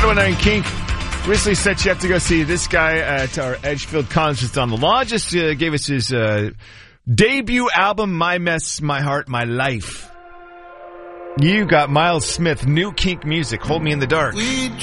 1019 Kink recently said you have to go see this guy at our Edgefield concert on the law. Just gave us his debut album, My Mess, My Heart, My Life. You got Miles Smith, new Kink music, Hold Me in the Dark.